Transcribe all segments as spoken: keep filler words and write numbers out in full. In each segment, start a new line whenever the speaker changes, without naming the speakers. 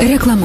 Reklama.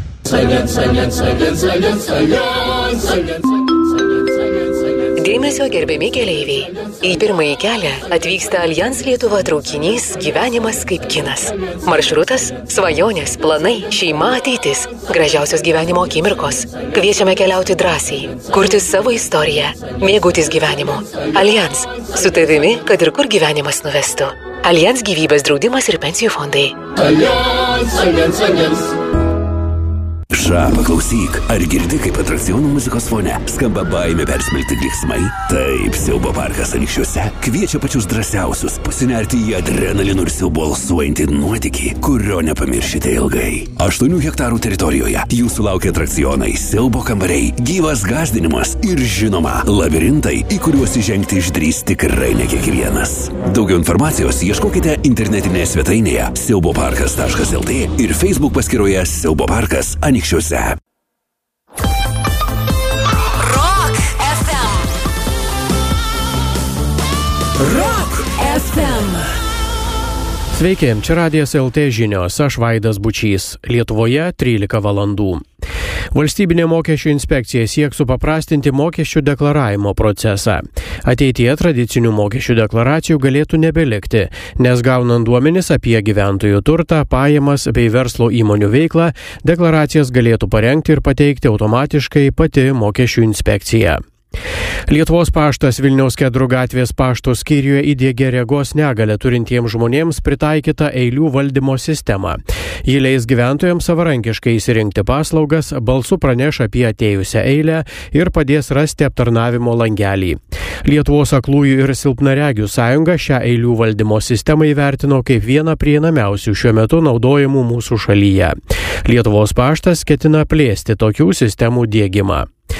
Dėmesio gerbiami keleiviai. Į pirmąjį kelią atvyksta Allianz Lietuva traukinys Gyvenimas kaip kinas. Maršrutas – svajonės, planai, šeima, ateitis, gražiausios gyvenimo akimirkos. Kviečiame keliauti drąsiai, kurti savo istoriją, mėgautis gyvenimu. Allianz – su tavimi, kad ir kur gyvenimas nuvestų. Allianz gyvybės draudimas ir pensijų fondai.
Allianz, Allianz, Allianz.
Ža, paklausyk, ar girdi, kaip atrakcionų muzikos fone skamba baimė persmelkti klyksmai? Taip, Siaubo parkas Anykščiuose kviečia pačius drąsiausius pasinerti į adrenalinu ir siaubo alsuojantį nuotykį, kurio nepamiršite ilgai. Aštuonių hektarų teritorijoje jūsų laukia atrakcionai, siaubo kambariai, gyvas gąsdinimas ir žinoma, labirintai, į kuriuos įžengti išdrįs tikrai ne kiekvienas. Daugiau informacijos ieškokite internetinėje svetainėje siauboparkas taškas lt ir Facebook paskyroje Siaubo parkas Anykščiuose.
Rock F M. Rock F M.
Sveiki, čia Radijas L T žinios, aš Vaidas Bučys. Lietuvoje trylika valandų. Valstybinė mokesčių inspekcija sieks supaprastinti mokesčių deklaravimo procesą. Ateityje tradicinių mokesčių deklaracijų galėtų nebelikti, nes gaunant duomenis apie gyventojų turtą, pajamas bei verslo įmonių veiklą, deklaracijas galėtų parengti ir pateikti automatiškai pati mokesčių inspekcija. Lietuvos paštas Vilniaus Kedrų gatvės pašto skyriuje įdiegė regos negalią turintiems žmonėms pritaikytą eilių valdymo sistemą. Ji leis gyventojams savarankiškai įsirinkti paslaugas, balsu praneš apie atėjusią eilę ir padės rasti aptarnavimo langelį. Lietuvos aklųjų ir silpnaregių sąjunga šią eilių valdymo sistemą įvertino kaip vieną prieinamiausių šiuo metu naudojamų mūsų šalyje. Lietuvos paštas ketina plėsti tokių sistemų diegimą.